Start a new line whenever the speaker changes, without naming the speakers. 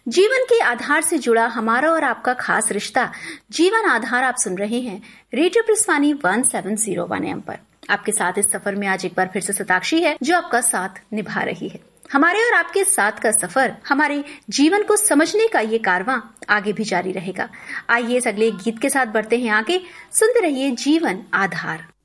जीवन के आधार से जुड़ा हमारा और आपका खास रिश्ता जीवन आधार आप सुन रहे हैं रेडियो प्रिस्वानी 1701 AM पर। आपके साथ इस सफर में आज एक बार फिर से सताक्षी है जो आपका साथ निभा रही है। हमारे और आपके साथ का सफर, हमारे जीवन को समझने का ये कारवां आगे भी जारी रहेगा। आइए इस अगले गीत के साथ बढ़ते हैं आगे। सुनते रहिए जीवन आधार।